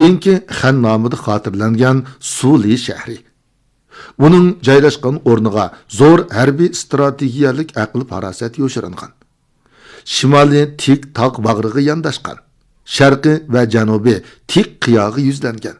keyinki Xan nomida xotirlangan Suli shahri. Uning joylashgan o'rniga zo'r harbiy strategiyalik aql farosat yo'shiringan. Shimoliy tik tog' bag'riga yondashgan. Sharqi va janubiy tik qiyog'i yuzlangan.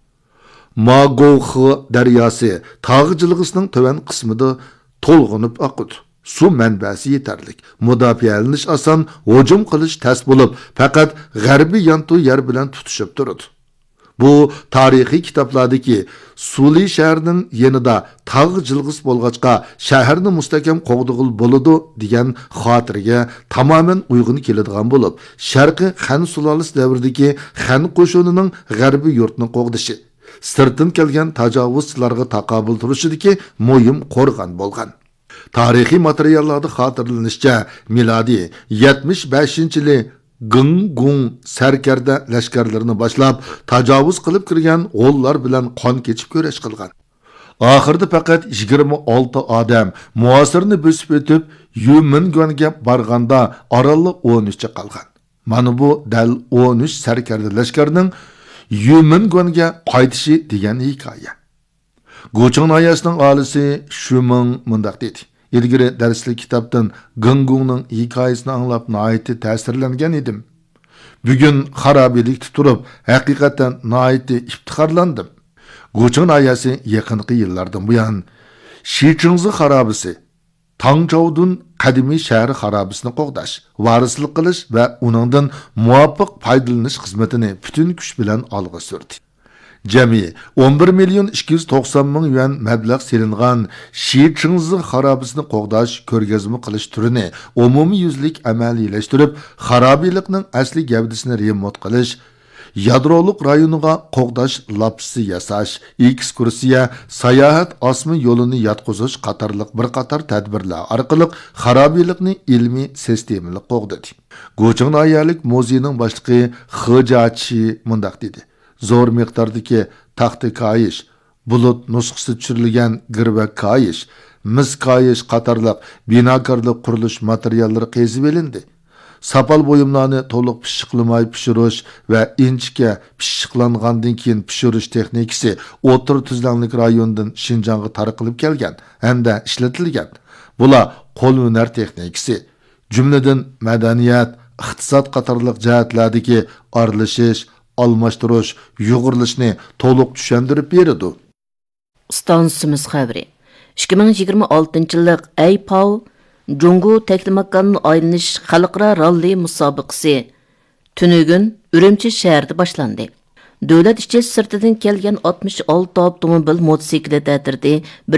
Magog'u daryosi tog' jilg'isining to'van qismida to'lg'inib oqadi. Su manbasi yetarlik. Mudofialanish oson, hujum qilish tas bo'lib, faqat g'arbiy yantu yer bilan tutishib turadi. Bu tarixiy kitoblardagi Suli shahrining yanida tog' jilg'is bo'lg'achqa shaharni mustahkam qo'g'dig'il bo'ladi degan xotiraga tamoman uyg'un keladigan bo'lib, Sharqi Xan sulolasi davridagi Xan qo'shinining g'arbiy yurtni qo'g'dishi, sirtdan kelgan tajovuzchilarga taqobil turishidagi muhim qo'rg'on bo'lgan. Tarixiy materiallarda xotirlanishicha, milodiy 75-yili Gunggung sarkarda lashkarlarini boshlab, tajovuz qilib kirgan o'g'illar bilan qon kechib ko'rash qilgan. Oxirida faqat 26 odam muasirni bosib o'tib, Yumingonga borganda orolli 13 qolgan. Mana bu dal 13 sarkarda lashkarning Yumingonga qaytishi degan hikoya. Gochong noyasining olisi Shuming mundaq dedi. İlgiri derslik kitaptan Gungung'ның hikayesini anlap naiti ta'sirlangan edim. Bugün xarabilikda turib, haqiqatan naiti iftixarlandim. Gochong noyasi yaqinqi yillardan buyon Shichingzi xarabisi, Tangchoudun qadimiy shahar xarabisini qo'g'dash, varislik qilish va uningdan muvofiq foydalanish xizmatini butun kuch bilan olg'a surdi. Cemi 11 milyon 290 ming yuan mablag' selingan Shichingzi xarabisini qo'g'dash ko'rgazma qilish turini umumiy yuzlik amaliyleştirib, xarabiylikning asli gavdasini remont qilish, yadroliq rayoniga qo'g'dash lapsi yasash, ekskursiya, sayohat osmi yo'lini yatqizish qatorliq bir qator tadbirlar orqali xarabiylikni ilmiy sistemalik qo'g'dadi. Gochong noyalik muzeyining boshlig'i Xijachi mundaq dedi. Zo'r miqdordagi taxta kayish, bulut nusxasi tushirilgan girva kayish, mis kayish qatorliq binokorlik qurilish materiallari qezib elindi. Sapal buyumlarni to'liq pishiqlamay pishirish va inchga pishiqlangandan keyin pishirish texnikasi o'tir tuzlanlik rayonidan Shinjongga tarqalib kelgan hamda ishlatilgan. Bular qo'l hunar texnikasi, jumladan madaniyat, iqtisod qatorliq jihatlardagi aralashish, almashtirish, yug'urilishni to'liq tushuntirib beradi. Stansimiz xabari. 2026-yillik Aypao Jungu Teklimakanın aylanish xalqaro ralli musobaqasi tunugun Urumchi shahrida boshlandı. Davlat ichi sirtidan kelgan 66 avtomobil motosiklet atirdi,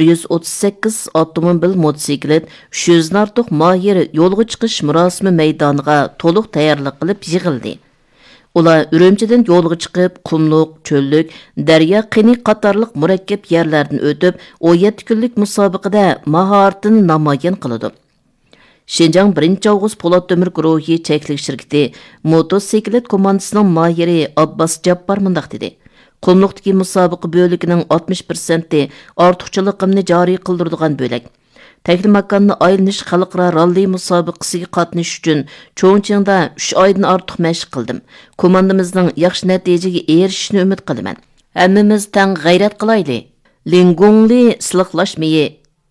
138 avtomobil motosiklet 300 dan ortiq mahir yo'lga chiqish murosimi maydoniga to'liq tayyorlik qilib yig'ildi. Ular Urumchidan yo'lga chiqib, qumluq, cho'llik, daryo qini qatorliq murakkab yerlardan o'tib, 17 kunlik musobaqada mahoratini namoyon qiladi. Şinjan 1 Avgust Polat Ömür guruhi çeklik şirketi motosiklet komandasının mahiri Abbas Jabbar mundaq dedi. Qumluqdagi musobaqa bölügining 60% ortiqchiligini joriy qildiradigan bölek. Teklimakanni aylanish xalqaro ralli musobaqasiga qatnashish uchun Chongqingda 3 oydan ortiq mashq qildim. Komandamizning yaxshi natijaga erishishini umid qilaman. Hammamiz tang g'ayrat qilayli. Lingongli siliqlashmayi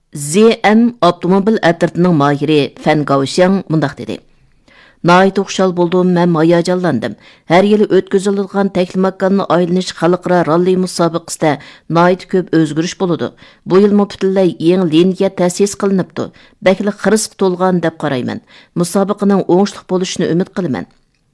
ZM avtomobil atirtining mahiri Fan Gaoxiang mundaq dedi. Nayt o'xshal bo'ldim, men hayajonlandim. Har yili o'tkaziladigan Teklimakanni aylanish xalqaro ralli musobaqasida nayt ko'p o'zgarish bo'ladi. Bu yil butunlay yangi liniya ta'sis qilinibdi. Bakli xirisq to'lgan deb qarayman. Musobaqaning o'ngishli bo'lishini umid qilaman.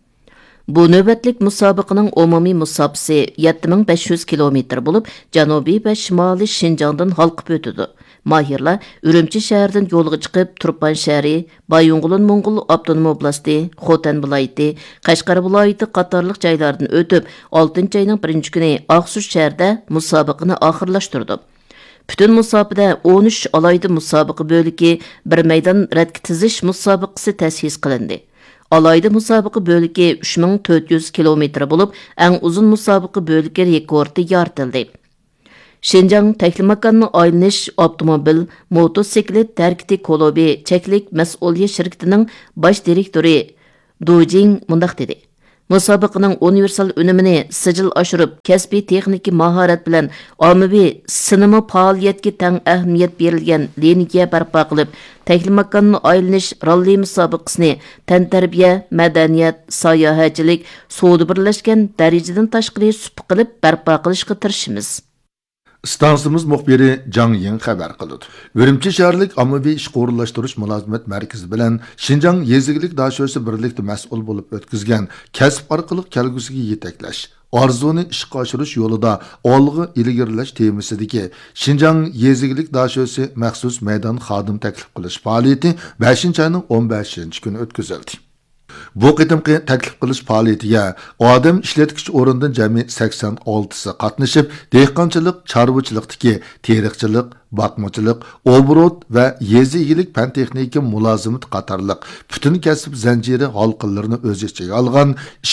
Bu navbatlik musobaqaning umumiy musobaqasi 7500 kilometr bo'lib, janubiy va shimoliy Shinjongdan halqib o'tadi. Mahirlar Urumchi shahridan yo'lga chiqib, Turpan shahri, Bayong'ulun Mong'ol avtonom oblasti, Xotan viloyati, Qashqar viloyati qatorliq joylardan o'tib, 6-oyning 1-kuni Aqsush shahrida musobaqani oxirlashtirdi. Bütün musobaqada 13 alayda musobaqa bo'ligi, bir maydon radga tizish musobaqasi ta'sis qilindi. Alayda musobaqa bo'ligi 3400 kilometr bo'lib, eng uzun musobaqa bo'ligi rekordi yoritildi. Şinjan Teklimakanni aylanish avtomobil motosiklet tarkiti kolobi cheklik mas'uliyat shirkatining bosh direktori Dojing mundaq dedi. Musobaqaning universal unumini sijil oshirib, kasbiy texnik mahorat bilan ommaviy sinima faoliyatga tang ahamiyat berilgan liniya barpo qilib, Taklimakonni aylanish ralli musobaqasini tantarbiya, madaniyat, sayohatchilik, savdo birlashgan darajadan tashqari sup qilib barpo qilishga tirishimiz. Stansimiz muxbiri Jang Ying xabar qildi. Urumchi shaharlik ommaviy ish qo'riqlashtirish mulozimat markazi bilan Xinjiang yezigilik dashosi birlikda mas'ul bo'lib o'tkazgan kasb orqali kelgusiga yetaklash, orzuni ishga oshirish yo'lida olg'a ilgirlash temasidagi Xinjiang yezigilik dashosi maxsus maydon xodim taklif qilish faoliyati 5-oyning 15-kuni o'tkazildi. Bu qitimqi taklif qilish faoliyatiga odam ishlatgich o'rindan jami 86si qatnashib, dehqonchilik, chorvachilikdagi teriqchilik, bakmachilik, obrot va yezi egilik fan texnika mulozimat qatorliq butun kasb zanjiri halqalarini o'z ichiga olgan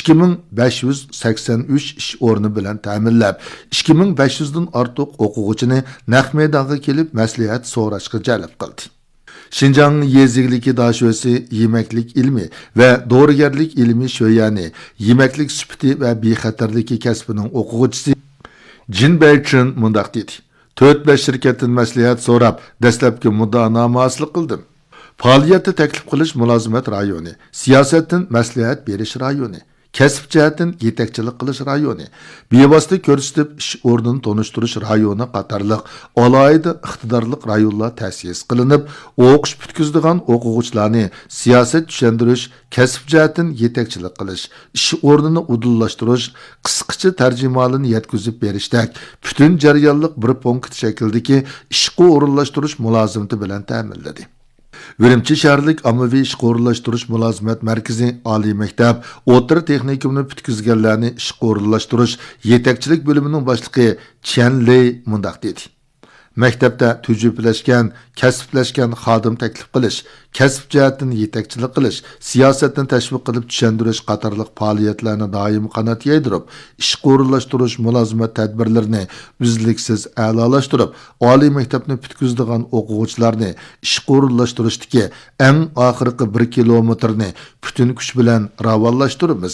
2583 ish o'rni bilan ta'minlab, 2500 dan ortiq o'quvchini naq maydonga kelib maslahat so'rashga jalb qildi. Xinjiang yezigliki daşösi yemeklik ilmi ve doğrugerlik ilmi şöyani, yemeklik süpti ve bexatarliki kasbının okuğucusu Jin Beychun mundaq dedi. 4-5 şirketin məslihət sorab, dəstəbki muddanamazlıq qıldım. Faaliyatı təklif qilish mülazimat rayoni, siyasetin məslihət beriş rayoni, kasb jihatdan yetakchilik qilish rayoni, bevosita ko'rsatib ish o'rnini tonishtirish rayoni qatorliq alohida iqtidorli rayonlar ta'sis qilinib, o'qish bitkizadigan o'quvchilarni siyosat tushuntirish, kasb jihatdan yetakchilik qilish, ish o'rnini udullashtirish, qisqacha tarjimalarni yetkazib berishdek butun jarayonliq bir punkt shaklidagi ishga o'rinlashtirish mulozimati bilan ta'minladi. Urumchi shaharlik ommaviy ish qo'riqlashtirish mulozimat markazi oliy maktab o'rta texnikumni bitkizganlarni ish qo'riqlashtirish yetakchilik bo'limining boshlig'i Chen Lei mundaq dedi. Maktabda tujribalashgan, kasblashgan xodim taklif qilish, kasb jihatdan yetakchilik qilish, siyosatni tashviq qilib tushuntirish qatorliq faoliyatlarni doim qanot yaydirib, ish qo'riqlashtirish mulozimat tadbirlarini uzluksiz a'lolashtirib, oliy maktabni bitkizadigan o'quvchilarni ish qo'riqlashtirishdagi eng oxirgi 1 kilometrni butun kuch bilan ravonlashtiramiz.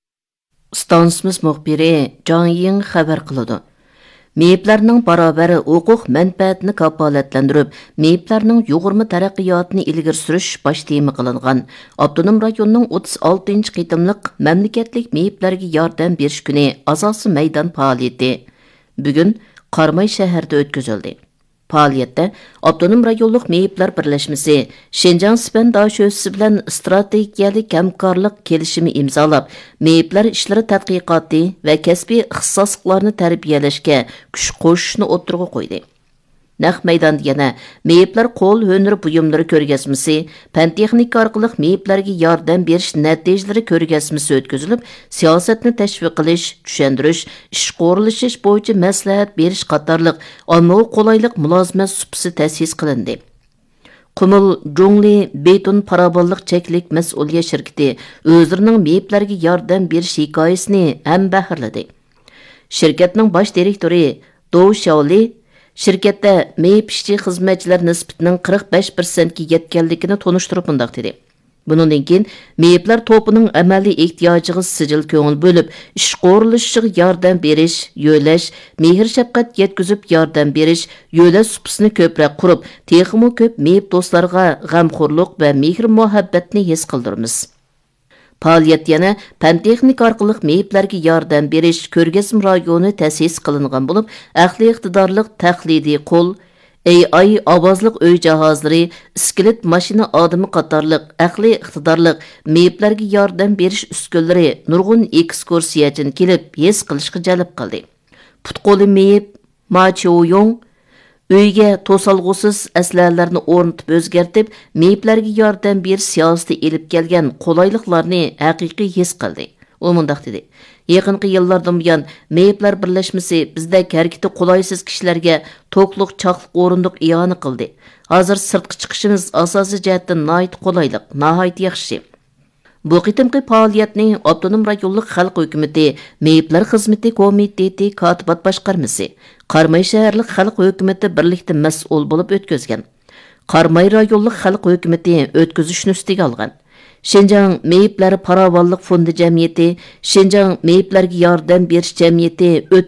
Stansimiz muxbiri Jang Ying xabar qiladi. Meyiplərinin bərabər hüquq mənfəətini kapalatlandırıb, meyiplərinin yuğurma tərəqqiyatını ilgir sürüş baş temi qılınğan. Abdunum rayonunun 36-cı qitimliq məmləkətlik meyiplərə yardım beriş günü asası meydan fəaliyyəti bugün Qarmay şəhərdə ötküzüldü. Fəaliyyətdə Abdunum rayonluq meyiplər birləşməsi Şinjan Sipan daşösü bilan strategiyalik həmkarlıq kelişimi imzalab, meyiplər işləri tədqiqatı və kəsbi ixtisaslıqlarını tərbiyələşkə kuch qo'shishni o'ttirg'a qo'ydi. Naq maydonda yana meyiplər qo'l hөнəri buyumlari ko'rgazmasi, fan texnika orqali meyiplərə yordam berish natijalari ko'rgazmasi o'tkazilib, siyosatni tashviq qilish, tushuntirish, ish qo'riqlash bo'yicha maslahat berish qatorliq ommaviy qulaylik mulozimat supsi ta'sis qilindi. Qumul Jongli Beton parabolliq cheklik mas'uliyat shirkati o'zlarining meyiplərə yordam berish hikoyasini ham bahrladi. Shirkatning bosh direktori Dou Xiaoli Şirketdə meyip işçi xizmətçilər nisbətinin 45%-ki yetkenlikini tonuşturub bundaq dedi. Bunundan keyin meyiplər topuның əməli ehtiyacığı sicil köngül bölüb, iş qo'riqlashiga yordam berish, yo'lash, mehr-shafqat yetkizib yordam berish, yo'lash supsini ko'proq qurib, texmo ko'p meyip do'stlarga g'amxo'rlik va mehr-muhabbatni his qildiramiz. Fəaliyyət yana fan texnika orqali meyiplərə yordam berish ko'rgazma rayoni ta'sis qilingan bo'lib, aqliy iqtidorliq taqlidiy qo'l, AI ovozliq uy jihozlari, iskelet mashina odami qatorliq aqliy iqtidorliq meyiplərə yordam berish uskunlari nurg'un ekskursiyachini kelib his qilishga jalb qildi. Putqo'li meyip Ma Chiyong uyga to'salg'usiz aslarlarni o'rnatib o'zgartib, meyiplərə yordam berish siyosati elib kelgan qulayliklarni haqiqiy his qildi. U mundaq dedi: Yaqinqi yillardan buyon meyiplar birlashmasi bizda harakati qulaysiz kishilarga to'qliq, chaqliq o'rindiq iyona qildi. Hozir sirtqa chiqishimiz asosiy jihatdan nihoyat qulaylik, nihoyat yaxshi. Bu qitimqi faoliyatni Abdunum rayonluq xalq hukumati meyiplar xizmati komiteti katibat boshqarmasi Qarmay shaharlik xalq hukumati birlikda mas'ul bo'lib o'tkazgan. Qarmay rayonluq xalq hukumati o'tkazishni ustiga olgan. Şinjan Meyipləri Paravanlıq Fondi Cəmiyyəti, Şinjan Meyiplərə yardım beriş cəmiyyəti